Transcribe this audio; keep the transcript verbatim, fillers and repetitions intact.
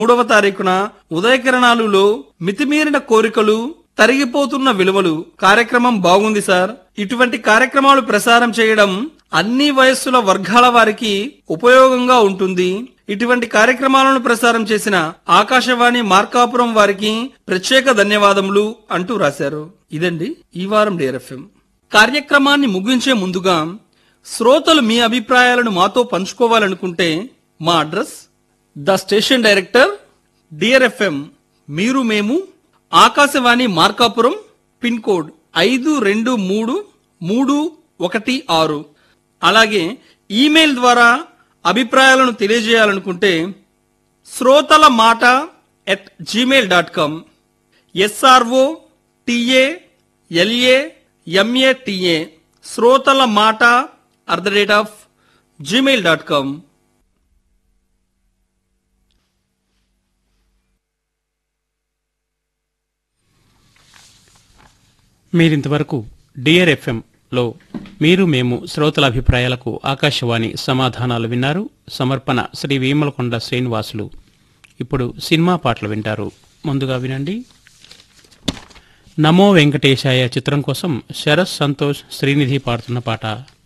మూడవ తారీఖున ఉదయకిరణాలులో మితిమీరిన కోరికలు తరిగిపోతున్న విలువలు కార్యక్రమం బాగుంది సార్. ఇటువంటి కార్యక్రమాలు ప్రసారం చేయడం అన్ని వయస్సుల వర్గాల వారికి ఉపయోగంగా ఉంటుంది. ఇటువంటి కార్యక్రమాలను ప్రసారం చేసిన ఆకాశవాణి మార్కాపురం వారికి ప్రత్యేక ధన్యవాదములు అంటూ రాశారు. ఇదండి ఈ వారం డియర్ ఎఫ్ఎం కార్యక్రమాన్ని ముగించే ముందుగా శ్రోతలు మీ అభిప్రాయాలను మాతో పంచుకోవాలనుకుంటే మా address the station director dear FM మీరు మేము ఆకాశవాణి మార్కాపురం పిన్ కోడ్ ఐదు రెండు మూడు మూడు ఒకటి ఆరు. అలాగే ఈమెయిల్ ద్వారా అభిప్రాయాలను తెలియజేయాలనుకుంటే శ్రోతల మాట at Gmail dot com SRO TA LA ఎంఏటిఏ శ్రోతల మాట at the rate of Gmail dot com. మీరింతవరకు డియర్ ఎఫ్ఎం లో మీరు మేము శ్రోతల అభిప్రాయాలకు ఆకాశవాణి సమాధానాలు విన్నారు. సమర్పణ శ్రీ వేములకొండ శ్రీనివాసులు. ఇప్పుడు సినిమా పాటలు వింటారు. ముందుగా వినండి నమో వెంకటేశాయ చిత్రం కోసం శరత్ సంతోష్ శ్రీనిధి పాడుతున్న పాట.